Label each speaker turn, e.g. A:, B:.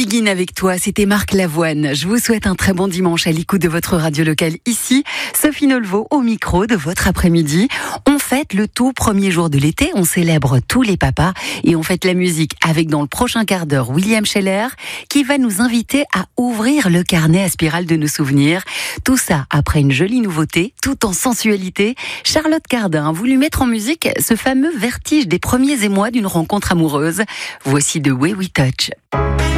A: Begin avec toi, c'était Marc Lavoine. Je vous souhaite un très bon dimanche à l'écoute de votre radio locale ici. Sophie Nolvo au micro de votre après-midi. On fête le tout premier jour de l'été, on célèbre tous les papas et on fête la musique avec dans le prochain quart d'heure William Scheller qui va nous inviter à ouvrir le carnet à spirale de nos souvenirs. Tout ça après une jolie nouveauté, tout en sensualité. Charlotte Cardin a voulu mettre en musique ce fameux vertige des premiers émois d'une rencontre amoureuse. Voici The Way We Touch.